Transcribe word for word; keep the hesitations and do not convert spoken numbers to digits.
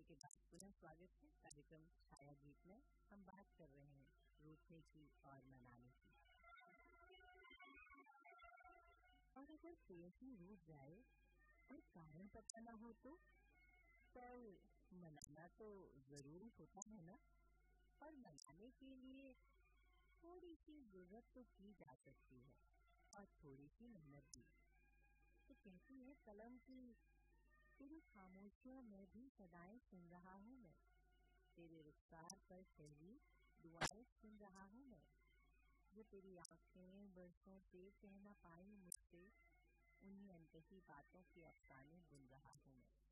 विराम के बाद पुनः स्वागत है कार्यक्रम छाया गीत में। हम बात कर रहे हैं रूठने की और मनाने की। और अगर प्रेयसी रूठ जाए और कारण पता न हो तो पर मनाना तो जरूरी होता है ना। और मनाने के लिए थोड़ी सी जरूरत तो की जा सकती है और थोड़ी सी मेहनत भी। तो कहती है कलम की तेरी खामोशियों में भी सदाएं सुन रहा हूँ मैं, तेरे रुखसार पर ठहरी दुआएं सुन रहा हूँ मैं, जो तेरी आंखें बरसों से कह ना पाई मुझसे, उन्हीं अनकही बातों के अफसाने बुन रहा हूँ मैं।